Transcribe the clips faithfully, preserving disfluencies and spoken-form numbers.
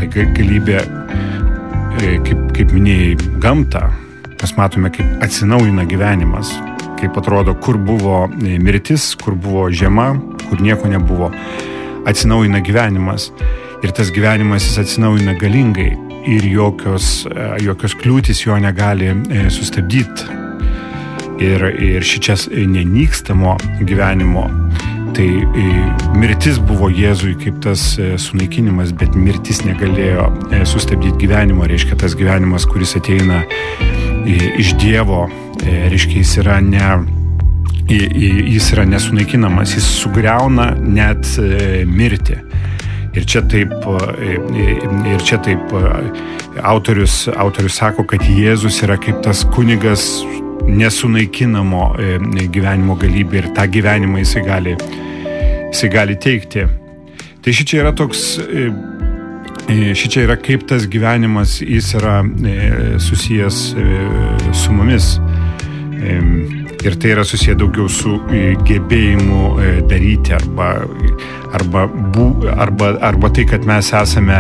tai galybė, kaip, kaip minėjai, gamtą. Mes matome, kaip atsinaujina gyvenimas, kaip atrodo, kur buvo mirtis, kur buvo žiema, kur nieko nebuvo. Atsinaujina gyvenimas ir tas gyvenimas jis atsinaujina galingai ir jokios, jokios kliūtis jo negali sustabdyti. Ir, ir šičias nenykstamo gyvenimo, tai mirtis buvo Jėzui kaip tas sunaikinimas, bet mirtis negalėjo sustabdyti gyvenimo, reiškia tas gyvenimas, kuris ateina iš Dievo, reiškia jis yra, ne, jis yra nesunaikinamas, jis sugriauna net mirtį. Ir čia taip, ir čia taip autorius, autorius sako, kad Jėzus yra kaip tas kunigas nesunaikinamo gyvenimo galybė ir tą gyvenimą jisai gali, jisai gali teikti. Tai šičia yra toks, šičia yra kaip tas gyvenimas, jis yra susijęs su mumis. Ir tai yra susiję daugiau su gebėjimu daryti arba, arba, bu, arba, arba tai, kad mes esame,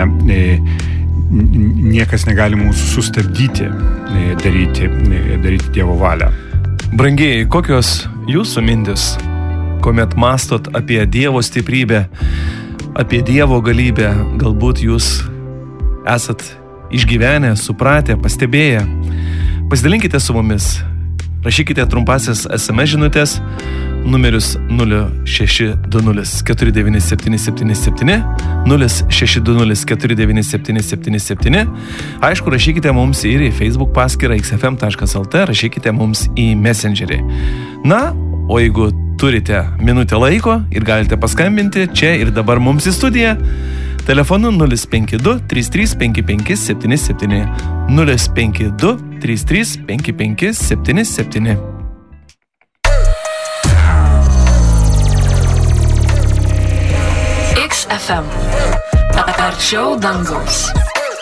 niekas negali mūsų sustabdyti, daryti, daryti Dievo valią. Brangieji, kokios jūsų mintis, kuomet mastot apie Dievo stiprybę, apie Dievo galybę, galbūt jūs esat išgyvenę, supratę, pastebėję. Pasidalinkite su mumis. Rašykite trumpasias es em es žinutės numerius nulis šeši du nulis keturi devyni septyni septyni septyni, nulis šeši du nulis keturi devyni septyni septyni septyni. Aišku, rašykite mums ir į Facebook paskyrą iks ef em taškas el tė, rašykite mums į Messengerį. Na, o jeigu turite minutę laiko ir galite paskambinti čia ir dabar mums į studiją, telefonu nulis penki du trys trys penki penki septyni septyni, nulis penki du trys trys penki penki septyni septyni. iks ef em. Arčiau dangaus.